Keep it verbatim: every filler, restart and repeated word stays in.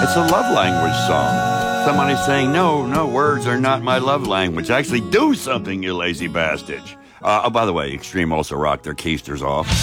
It's a love language song. Somebody's saying, no, no, words are not my love language. Actually do something, you lazy bastard. Uh, oh, by the way, Extreme also rocked their keisters off.